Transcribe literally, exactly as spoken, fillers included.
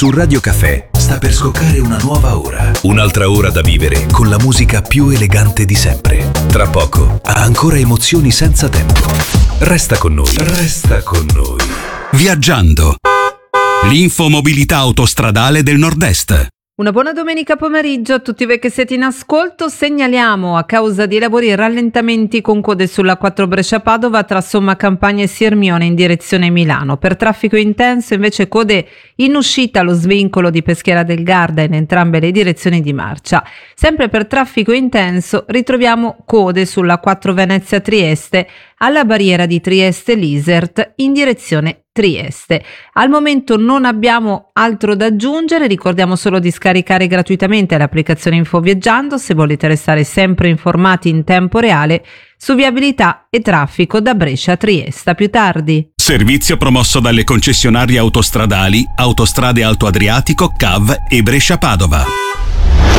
Su Radio Caffè sta per scoccare una nuova ora. Un'altra ora da vivere con la musica più elegante di sempre. Tra poco ha ancora emozioni senza tempo. Resta con noi. Resta con noi. Viaggiando. L'infomobilità autostradale del Nord-Est. Una buona domenica pomeriggio a tutti voi che siete in ascolto. Segnaliamo a causa di lavori rallentamenti con code sulla quattro Brescia-Padova tra Somma Campagna e Sirmione in direzione Milano. Per traffico intenso invece code in uscita allo svincolo di Peschiera del Garda in entrambe le direzioni di marcia. Sempre per traffico intenso ritroviamo code sulla quattro Venezia-Trieste alla barriera di Trieste-Lisert in direzione Trieste. Al momento non abbiamo altro da aggiungere, ricordiamo solo di scaricare gratuitamente l'applicazione InfoViaggiando se volete restare sempre informati in tempo reale su viabilità e traffico da Brescia a Trieste. A più tardi. Servizio promosso dalle concessionarie autostradali Autostrade Alto Adriatico, C A V e Brescia Padova.